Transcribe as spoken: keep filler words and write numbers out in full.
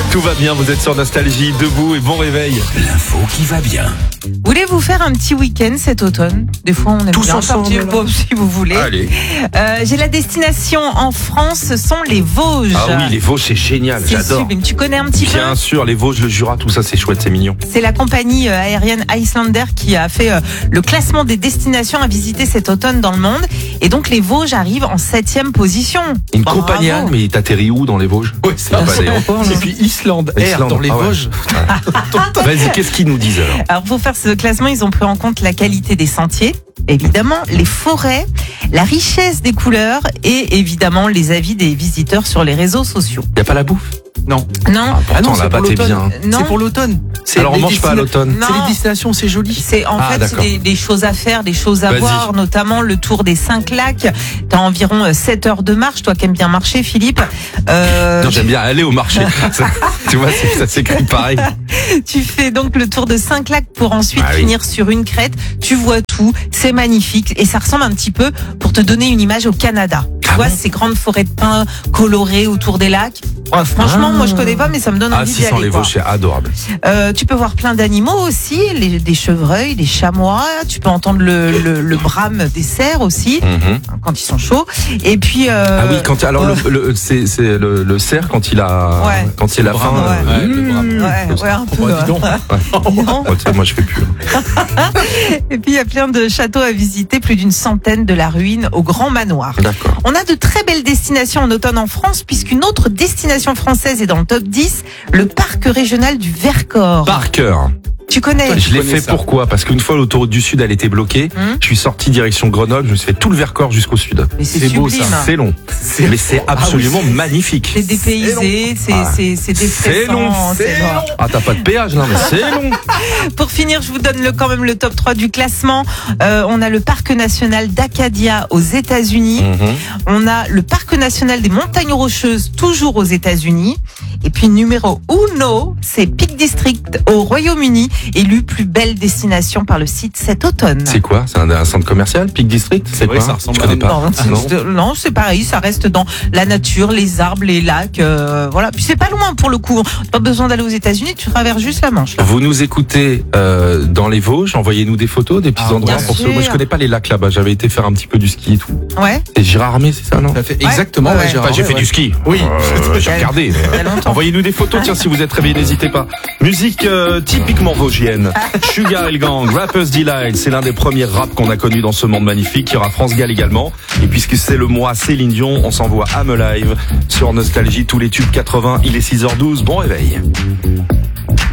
Tout va bien, vous êtes sur Nostalgie, debout et bon réveil. L'info qui va bien. Voulez-vous faire un petit week-end cet automne? Des fois, on aime Tous bien ensemble, partir, là. bon, si vous voulez. Allez. Euh, j'ai la destination en France, ce sont les Vosges. Ah oui, les Vosges, c'est génial, C'est j'adore. sublime. Tu connais un petit Bien peu? sûr, les Vosges, le Jura, tout ça, c'est chouette, c'est mignon. C'est la compagnie euh, aérienne Icelandair qui a fait euh, le classement des destinations à visiter cet automne dans le monde. Et donc, les Vosges arrivent en septième position. Une Bravo. compagnie aérienne, mais t'atterris où dans les Vosges? Oui, c'est Ah, bah, d'ailleurs. Et puis Islande Air Islande, dans les ah ouais. Vosges. Vas-y, qu'est-ce qu'ils nous disent alors? Alors, pour faire ce classement, ils ont pris en compte la qualité des sentiers, évidemment, les forêts, la richesse des couleurs et évidemment les avis des visiteurs sur les réseaux sociaux. Y a pas la bouffe? Non. Non, Ah, pourtant, c'est là-bas, pour t'es l'automne. bien. Non. C'est pour l'automne. C'est Alors, on les mange pas à destina- l'automne. Non. C'est les destinations, c'est joli. c'est en Ah, fait c'est d'accord. des, des choses à faire, des choses à Vas-y. voir, notamment le tour des cinq lacs. T'as environ euh, sept heures de marche, toi qui aimes bien marcher, Philippe. Euh, Non, j'aime bien aller au marché. Ça, tu vois, c'est- ça s'écrit pareil. tu fais donc le tour de cinq lacs pour ensuite Ah oui. finir sur une crête. Tu vois tout, c'est magnifique et ça ressemble un petit peu, pour te donner une image, au Canada. Tu Ah vois bon ces grandes forêts de pins colorées autour des lacs. Ouais, franchement, Ah. moi je connais pas, mais ça me donne Ah, envie si, d'y sans aller. les quoi. Vosges, c'est adorable. Euh, tu peux voir plein d'animaux aussi, les, des chevreuils, des chamois. Tu peux entendre le, le, le brame des cerfs aussi, Mhm. quand ils sont chauds. Et puis. Euh, Ah oui, quand alors le, le- c'est c'est le, le cerf quand il a Ouais. quand il a faim. Ouais. Ouais, le brame. Ouais, ouais, un peu. Oh, dis donc. ouais. Non. Ouais, tu sais, moi je fais plus. Et puis il y a plein de châteaux à visiter, plus d'une centaine de la ruine au Grand Manoir. D'accord. On a de très belles destinations en automne en France, puisqu'une autre destination française est dans le top dix, le parc régional du Vercors. Par cœur. Tu connais? Toi, Je l'ai connais fait ça. pourquoi? Parce qu'une fois l'autoroute du Sud elle était bloquée, Hum. je suis sorti direction Grenoble, je me suis fait tout le Vercors jusqu'au Sud. Mais c'est c'est beau, sublime. ça. C'est long, mais c'est absolument magnifique. C'est dépaysé, c'est Ah. c'est c'est C'est déstressant. long, c'est long. Ah t'as pas de péage là, mais c'est long. Pour finir, je vous donne le, quand même le top trois du classement. Euh, on a le parc national d'Acadia aux États-Unis. Mhm. On a le parc national des Montagnes Rocheuses, toujours aux États-Unis. Et puis numéro uno, c'est Peak District au Royaume-Uni, élu plus belle destination par le site cet automne. C'est quoi? C'est un, un centre commercial, Peak District? C'est Ouais, quoi? ça ressemble Je à connais un- pas. Non, c'est- Non. c'est- non, c'est pareil, ça reste dans la nature, les arbres, les lacs, euh, voilà. Puis c'est pas loin pour le coup. Pas besoin d'aller aux États-Unis, tu traverses juste la Manche. Là. Vous nous écoutez euh, dans les Vosges, envoyez-nous des photos, des petits Ah, endroits bien pour ceux. sûr. Moi je connais pas les lacs là-bas, j'avais été faire un petit peu du ski et tout. Ouais. Et Gérard Armé, c'est ça, non? Ça fait exactement. Ouais. ouais, Gérard, Enfin, j'ai fait ouais. du ski. Oui. Euh, j'ai regardé. Il y a longtemps. Envoyez-nous des photos, tiens, si vous êtes réveillés, n'hésitez pas. Musique euh, typiquement vosgienne. Sugar et le Gang, Rapper's Delight, c'est l'un des premiers raps qu'on a connus dans ce monde magnifique. Il y aura France Gall également. Et puisque c'est le mois Céline Dion, on s'envoie I'm Alive sur Nostalgie, tous les tubes quatre-vingts. Il est six heures douze, bon réveil.